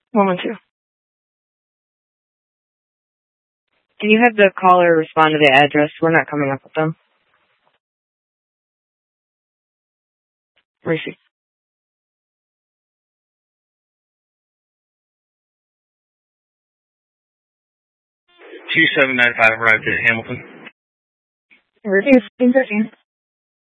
112. Can you have the caller respond to the address? We're not coming up with them. Receive. 2795 arrived at Hamilton. Review. 15.